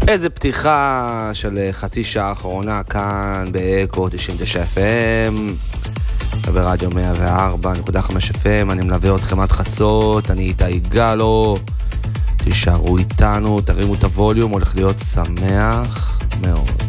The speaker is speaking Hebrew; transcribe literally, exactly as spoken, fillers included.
איזה פתיחה של חצי שעה האחרונה כאן באקו תשעים ותשע אף אם וברדיו מאה וארבע נקודה חמש אף אם. אני מלווה אתכם עד חצות, אני איתי גלו, תישארו איתנו, תרימו את הווליום, הולך להיות שמח מאוד.